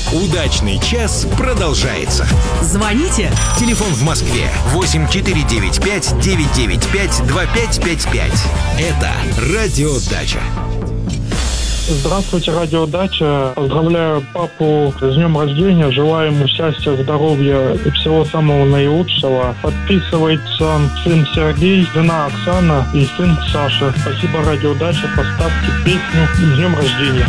Удачный час продолжается. Звоните. Телефон в Москве 8495 995 2555. Это Радио Дача. Здравствуйте, Радио Дача. Поздравляю папу с днем рождения. Желаю ему счастья, здоровья и всего самого наилучшего. Подписывается сын Сергей, жена Оксана и сын Саша. Спасибо, Радио Дача. Поставьте песню с днем рождения.